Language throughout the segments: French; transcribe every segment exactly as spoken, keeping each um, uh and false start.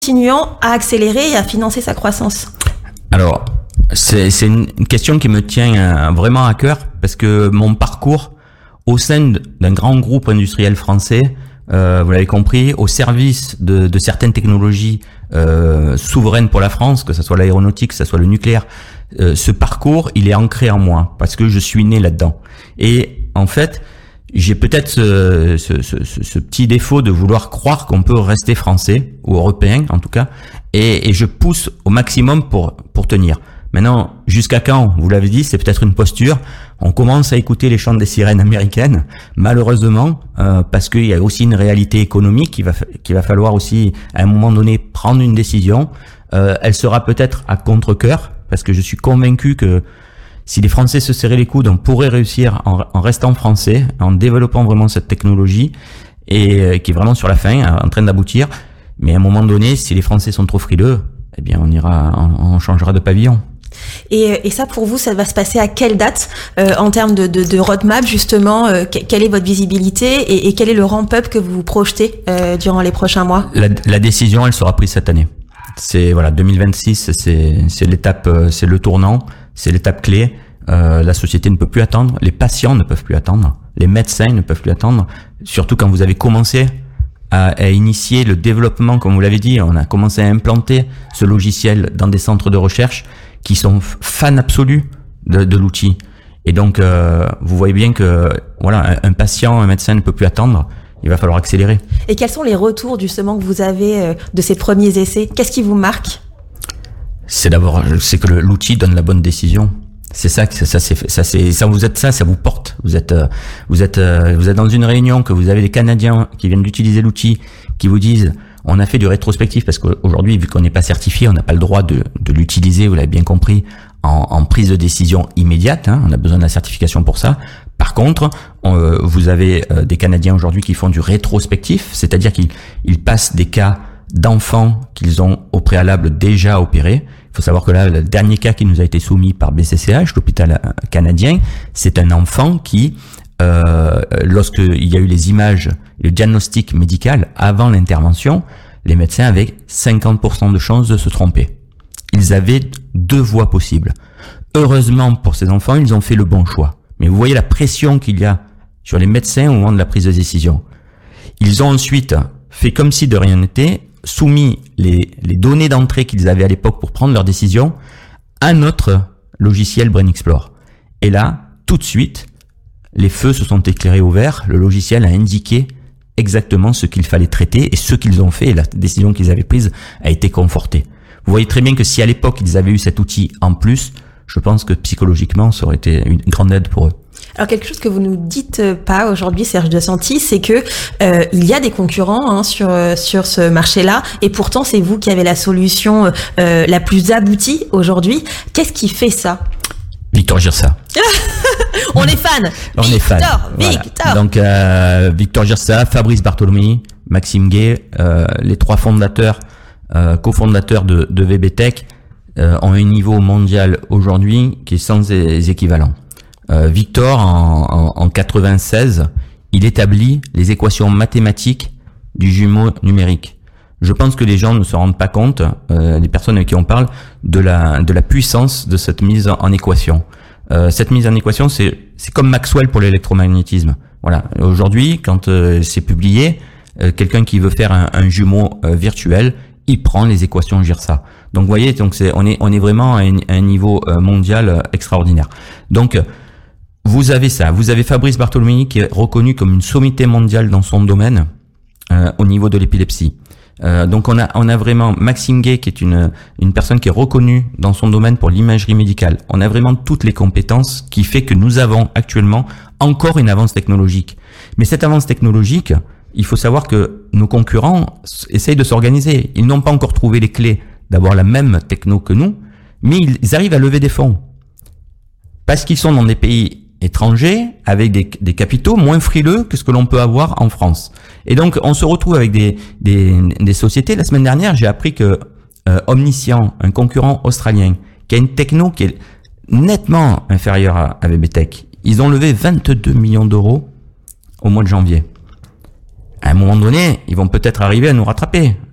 continuant à accélérer et à financer sa croissance? Alors, c'est, c'est une question qui me tient euh, vraiment à cœur parce que mon parcours au sein d'un grand groupe industriel français, euh, vous l'avez compris, au service de, de certaines technologies euh, souveraines pour la France, que ce soit l'aéronautique, que ce soit le nucléaire, euh, ce parcours, il est ancré en moi parce que je suis né là-dedans. Et en fait, j'ai peut-être ce, ce, ce, ce petit défaut de vouloir croire qu'on peut rester français, ou européen en tout cas, et, et je pousse au maximum pour, pour tenir. Maintenant, jusqu'à quand? Vous l'avez dit, c'est peut-être une posture. On commence à écouter les chants des sirènes américaines, malheureusement, euh, parce qu'il y a aussi une réalité économique qu'il va, qu'il va falloir aussi, à un moment donné, prendre une décision. Euh, elle sera peut-être à contre-cœur, parce que je suis convaincu que si les Français se serraient les coudes, on pourrait réussir en, en restant français, en développant vraiment cette technologie, et euh, qui est vraiment sur la fin, en train d'aboutir. Mais à un moment donné, si les Français sont trop frileux, eh bien, on ira, on, on changera de pavillon. Et, et ça, pour vous, ça va se passer à quelle date euh, en termes de, de, de roadmap, justement euh, Quelle est votre visibilité et, et quel est le ramp-up que vous vous projetez euh, durant les prochains mois? la, la décision, elle sera prise cette année. C'est voilà, deux mille vingt-six, c'est, c'est l'étape, c'est le tournant, c'est l'étape clé. Euh, la société ne peut plus attendre, les patients ne peuvent plus attendre, les médecins ne peuvent plus attendre. Surtout quand vous avez commencé à, à initier le développement, comme vous l'avez dit, on a commencé à implanter ce logiciel dans des centres de recherche qui sont fans absolus de, de l'outil. Et donc, euh, vous voyez bien que voilà, un, un patient, un médecin ne peut plus attendre. Il va falloir accélérer. Et quels sont les retours justement que vous avez euh, de ces premiers essais? Qu'est-ce qui vous marque? C'est d'abord, c'est que le, l'outil donne la bonne décision. C'est ça que ça c'est ça c'est ça vous êtes ça ça vous porte. Vous êtes euh, vous êtes euh, vous êtes dans une réunion que vous avez des Canadiens qui viennent d'utiliser l'outil, qui vous disent on a fait du rétrospectif parce qu'aujourd'hui vu qu'on n'est pas certifié, on n'a pas le droit de de l'utiliser. Vous l'avez bien compris en, en prise de décision immédiate. Hein, on a besoin de la certification pour ça. Par contre, euh, vous avez euh, des Canadiens aujourd'hui qui font du rétrospectif, c'est-à-dire qu'ils ils passent des cas d'enfants qu'ils ont au préalable déjà opérés. Il faut savoir que là, le dernier cas qui nous a été soumis par B C C H, l'hôpital canadien, c'est un enfant qui, euh, lorsqu'il y a eu les images, le diagnostic médical avant l'intervention, les médecins avaient cinquante pour cent de chances de se tromper. Ils avaient deux voies possibles. Heureusement pour ces enfants, ils ont fait le bon choix. Mais vous voyez la pression qu'il y a sur les médecins au moment de la prise de décision. Ils ont ensuite fait comme si de rien n'était, soumis les, les données d'entrée qu'ils avaient à l'époque pour prendre leur décision à notre logiciel BrainExplore. Et là, tout de suite, les feux se sont éclairés au vert, le logiciel a indiqué exactement ce qu'il fallait traiter et ce qu'ils ont fait, et la décision qu'ils avaient prise a été confortée. Vous voyez très bien que si à l'époque ils avaient eu cet outil en plus, je pense que psychologiquement ça aurait été une grande aide pour eux. Alors quelque chose que vous nous dites pas aujourd'hui, Serge De Santi, c'est que euh, il y a des concurrents hein, sur sur ce marché-là, et pourtant c'est vous qui avez la solution euh, la plus aboutie aujourd'hui. Qu'est-ce qui fait ça? Victor Girsa. On est fan. On Victor, est fan. Victor. Voilà. Donc euh, Victor Girsa, Fabrice Bartholomei, Maxime Gay, euh, les trois fondateurs, euh, cofondateurs de, de V B Tech, euh, ont un niveau mondial aujourd'hui qui est sans équivalent. Euh, Victor, en, en, en quatre-vingt-seize, il établit les équations mathématiques du jumeau numérique. Je pense que les gens ne se rendent pas compte, euh, les personnes avec qui on parle, de la de la puissance de cette mise en, en équation. Euh, cette mise en équation, c'est c'est comme Maxwell pour l'électromagnétisme. Voilà. Aujourd'hui, quand euh, c'est publié, euh, quelqu'un qui veut faire un, un jumeau euh, virtuel, il prend les équations Girsa. Donc, vous voyez, donc c'est on est on est vraiment à un, à un niveau euh, mondial euh, extraordinaire. Donc vous avez ça, vous avez Fabrice Bartholomei qui est reconnu comme une sommité mondiale dans son domaine euh, au niveau de l'épilepsie. Euh, donc on a on a vraiment Maxime Gay qui est une une personne qui est reconnue dans son domaine pour l'imagerie médicale. On a vraiment toutes les compétences qui fait que nous avons actuellement encore une avance technologique. Mais cette avance technologique, il faut savoir que nos concurrents essayent de s'organiser. Ils n'ont pas encore trouvé les clés d'avoir la même techno que nous, mais ils arrivent à lever des fonds parce qu'ils sont dans des pays étrangers avec des, des capitaux moins frileux que ce que l'on peut avoir en France. Et donc, on se retrouve avec des, des, des sociétés. La semaine dernière, j'ai appris que euh, Omniscient, un concurrent australien, qui a une techno qui est nettement inférieure à, à V B Tech, ils ont levé vingt-deux millions d'euros au mois de janvier. À un moment donné, ils vont peut-être arriver à nous rattraper.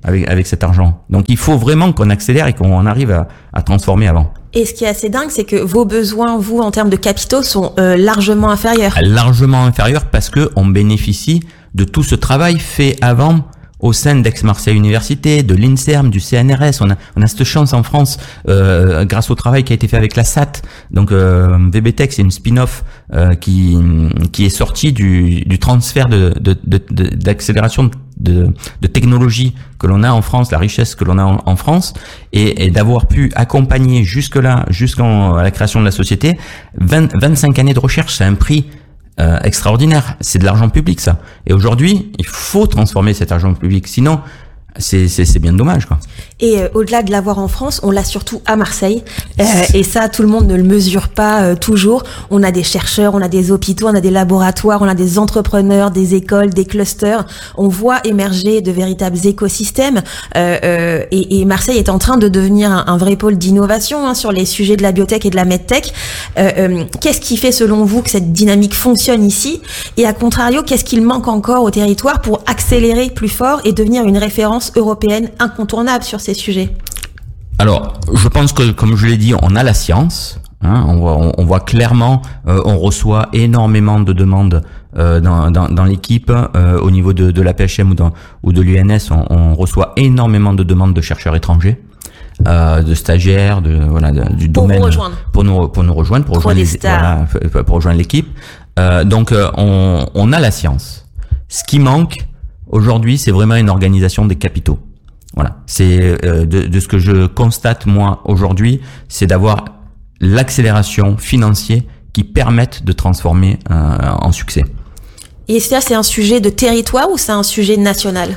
avec avec cet argent. Donc il faut vraiment qu'on accélère et qu'on arrive à, à transformer avant. Et ce qui est assez dingue, c'est que vos besoins, vous, en termes de capitaux, sont euh, largement inférieurs. Largement inférieurs parce que on bénéficie de tout ce travail fait avant au sein d'Aix-Marseille Université, de l'INSERM, du C N R S. On a, on a cette chance en France euh, grâce au travail qui a été fait avec la S A T. Donc euh, V B Tech, c'est une spin-off euh, qui qui est sortie du, du transfert de, de, de, de d'accélération de, de technologie que l'on a en France, la richesse que l'on a en, en France, et, et d'avoir pu accompagner jusque-là, jusqu'à la création de la société, vingt, vingt-cinq années de recherche, c'est un prix Euh, extraordinaire, c'est de l'argent public ça. Et aujourd'hui, il faut transformer cet argent public, sinon c'est c'est c'est bien dommage quoi. Et euh, au-delà de l'avoir en France, on l'a surtout à Marseille. Euh, et ça, tout le monde ne le mesure pas euh, toujours. On a des chercheurs, on a des hôpitaux, on a des laboratoires, on a des entrepreneurs, des écoles, des clusters. On voit émerger de véritables écosystèmes. Euh, euh, et, et Marseille est en train de devenir un, un vrai pôle d'innovation hein, sur les sujets de la biotech et de la medtech. Euh, euh, qu'est-ce qui fait, selon vous, que cette dynamique fonctionne ici? Et à contrario, qu'est-ce qu'il manque encore au territoire pour accélérer plus fort et devenir une référence européenne incontournable sur ces sujets? Alors, je pense que, comme je l'ai dit, on a la science. Hein, on, voit, on, on voit clairement, euh, on reçoit énormément de demandes euh, dans, dans, dans l'équipe. Euh, au niveau de, de l'A P H M ou, dans, ou de l'U N S, on, on reçoit énormément de demandes de chercheurs étrangers, euh, de stagiaires, de voilà, de, du pour domaine vous rejoindre. pour nous pour nous rejoindre, pour, pour rejoindre les, voilà, pour rejoindre l'équipe. Euh, donc, euh, on, on a la science. Ce qui manque aujourd'hui, c'est vraiment une organisation des capitaux. Voilà, c'est euh, de, de ce que je constate moi aujourd'hui, c'est d'avoir l'accélération financière qui permette de transformer euh, en succès. Et ça, c'est un sujet de territoire ou c'est un sujet national?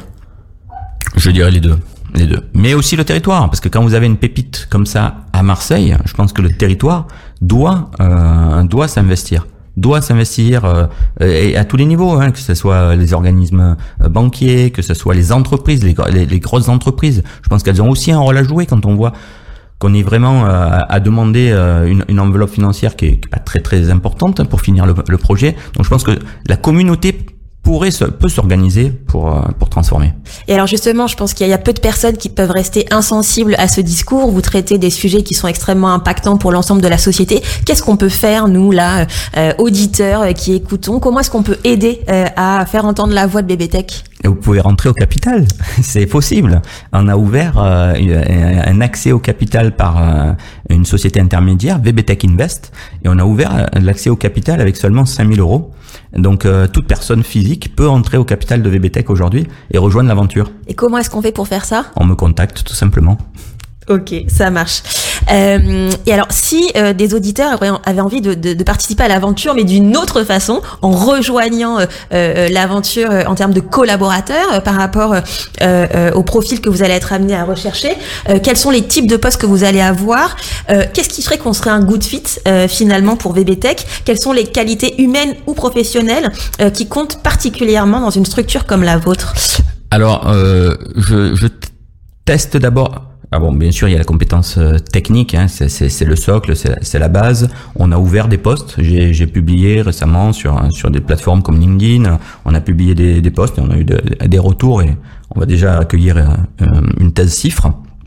Je dirais les deux, les deux. Mais aussi le territoire, parce que quand vous avez une pépite comme ça à Marseille, je pense que le territoire doit euh, doit s'investir. doit s'investir euh, et à tous les niveaux, hein, que ce soit les organismes banquiers, que ce soit les entreprises, les, les, les grosses entreprises. Je pense qu'elles ont aussi un rôle à jouer quand on voit qu'on est vraiment euh, à demander euh, une, une enveloppe financière qui est, qui est pas très très importante pour finir le, le projet. Donc je pense que la communauté pourrait se, peut s'organiser pour pour transformer. Et alors justement, je pense qu'il y a peu de personnes qui peuvent rester insensibles à ce discours. Vous traitez des sujets qui sont extrêmement impactants pour l'ensemble de la société. Qu'est-ce qu'on peut faire, nous, là, euh, auditeurs euh, qui écoutons? Comment est-ce qu'on peut aider euh, à faire entendre la voix de V B Tech? Et vous pouvez rentrer au capital, c'est possible. On a ouvert euh, un accès au capital par euh, une société intermédiaire, V B Tech Invest, et on a ouvert l'accès au capital avec seulement cinq mille euros. Donc euh, toute personne physique peut entrer au capital de V B Tech aujourd'hui et rejoindre l'aventure. Et comment est-ce qu'on fait pour faire ça? On me contacte tout simplement. Ok, ça marche. Euh, et alors, si euh, des auditeurs avaient envie de, de, de participer à l'aventure, mais d'une autre façon, en rejoignant euh, euh, l'aventure euh, en termes de collaborateurs euh, par rapport euh, euh, au profil que vous allez être amené à rechercher, euh, quels sont les types de postes que vous allez avoir? euh, Qu'est-ce qui ferait qu'on serait un good fit euh, finalement pour V B Tech? Quelles sont les qualités humaines ou professionnelles euh, qui comptent particulièrement dans une structure comme la vôtre? Alors, euh, je, je teste d'abord... Ah bon, bien sûr, il y a la compétence euh, technique, hein, c'est, c'est, c'est le socle, c'est, c'est la base. On a ouvert des postes. J'ai, j'ai publié récemment sur sur des plateformes comme LinkedIn. On a publié des, des postes et on a eu de, des retours et on va déjà accueillir euh, une thèse cifre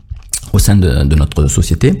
au sein de, de notre société.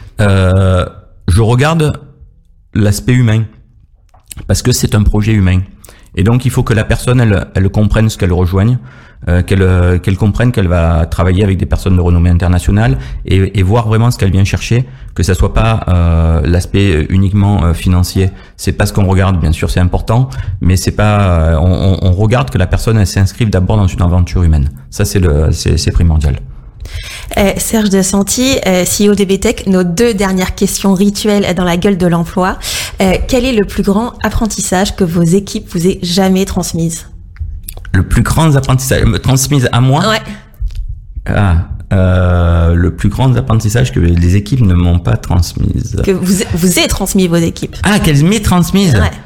Euh, je regarde l'aspect humain parce que c'est un projet humain. Et donc, il faut que la personne, elle, elle comprenne ce qu'elle rejoigne, euh, qu'elle, euh, qu'elle comprenne qu'elle va travailler avec des personnes de renommée internationale et, et voir vraiment ce qu'elle vient chercher, que ça soit pas euh, l'aspect uniquement euh, financier. C'est pas ce qu'on regarde, bien sûr, c'est important, mais c'est pas. Euh, on, on regarde que la personne, elle s'inscrive d'abord dans une aventure humaine. Ça, c'est le, c'est, c'est primordial. Euh, Serge De Santi, euh, C E O de V B Tech, nos deux dernières questions rituelles dans la gueule de l'emploi. Euh, quel est le plus grand apprentissage que vos équipes vous aient jamais transmises? Le plus grand apprentissage transmise à moi? Ouais. Ah, euh, le plus grand apprentissage que les équipes ne m'ont pas transmise. Que vous vous aient transmis vos équipes. Ah, qu'elles m'aient transmise. Ouais.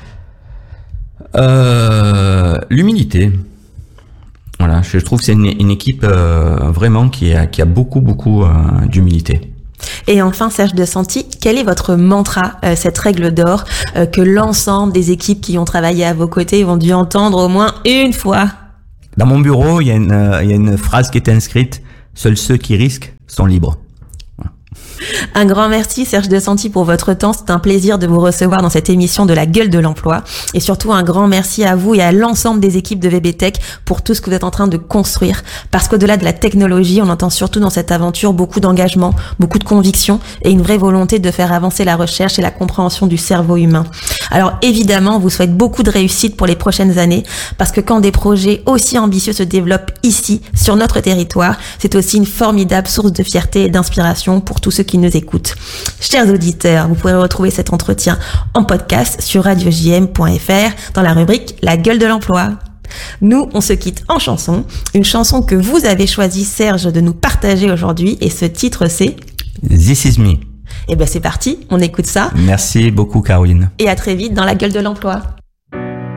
Euh, l'humilité. Voilà, je trouve que c'est une, une équipe euh, vraiment qui a, qui a beaucoup, beaucoup euh, d'humilité. Et enfin, Serge De Santi, quel est votre mantra, euh, cette règle d'or euh, que l'ensemble des équipes qui ont travaillé à vos côtés ont dû entendre au moins une fois? Dans mon bureau, il y a une, euh, il y a une phrase qui est inscrite, Seuls ceux qui risquent sont libres. Un grand merci Serge Desanti pour votre temps, c'est un plaisir de vous recevoir dans cette émission de la gueule de l'emploi et surtout un grand merci à vous et à l'ensemble des équipes de V B Tech pour tout ce que vous êtes en train de construire, parce qu'au-delà de la technologie, on entend surtout dans cette aventure beaucoup d'engagement, beaucoup de conviction et une vraie volonté de faire avancer la recherche et la compréhension du cerveau humain. Alors évidemment, on vous souhaite beaucoup de réussite pour les prochaines années, parce que quand des projets aussi ambitieux se développent ici, sur notre territoire, c'est aussi une formidable source de fierté et d'inspiration pour tous ceux qui nous écoutent. Chers auditeurs, vous pourrez retrouver cet entretien en podcast sur radio j m point f r dans la rubrique La gueule de l'emploi. Nous, on se quitte en chanson, une chanson que vous avez choisi, Serge, de nous partager aujourd'hui, et ce titre c'est This Is Me. Eh ben c'est parti, on écoute ça. Merci beaucoup Caroline. Et à très vite dans La gueule de l'emploi.